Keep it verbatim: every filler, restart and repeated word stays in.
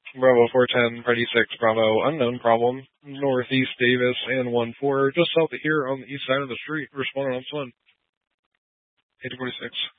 Bravo four ten, Freddy six, Bravo, unknown problem, Northeast Davis, and one four, just south of here on the east side of the street, responding on Sun. eight forty-six.